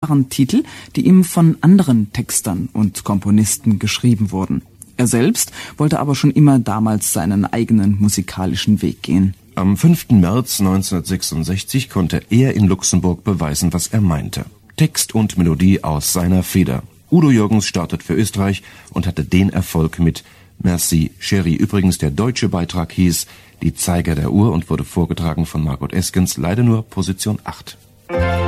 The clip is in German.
waren Titel, die ihm von anderen Textern und Komponisten geschrieben wurden. Er selbst wollte aber schon immer damals seinen eigenen musikalischen Weg gehen. Am 5. März 1966 konnte er in Luxemburg beweisen, was er meinte. Text und Melodie aus seiner Feder. Udo Jürgens startet für Österreich und hatte den Erfolg mit Merci, Chérie. Übrigens, der deutsche Beitrag hieß Die Zeiger der Uhr und wurde vorgetragen von Margot Eskens, leider nur Position 8.